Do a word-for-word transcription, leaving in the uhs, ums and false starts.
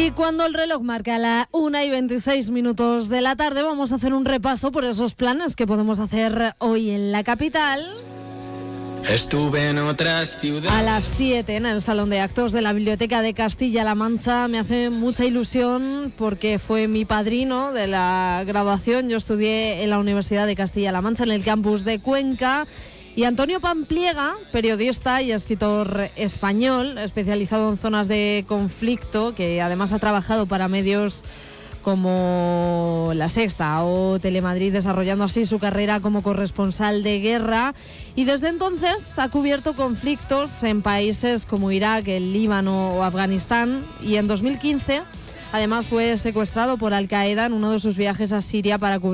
Y cuando el reloj marca la una y veintiséis minutos de la tarde, vamos a hacer un repaso por esos planes que podemos hacer hoy en la capital. Estuve en otras ciudades. A las siete en el Salón de Actos de la Biblioteca de Castilla-La Mancha. Me hace mucha ilusión porque fue mi padrino de la graduación. Yo estudié en la Universidad de Castilla-La Mancha, en el campus de Cuenca. Y Antonio Pampliega, periodista y escritor español, especializado en zonas de conflicto, que además ha trabajado para medios como La Sexta o Telemadrid, desarrollando así su carrera como corresponsal de guerra, y desde entonces ha cubierto conflictos en países como Irak, el Líbano o Afganistán, y en dos mil quince además fue secuestrado por Al Qaeda en uno de sus viajes a Siria para cubrir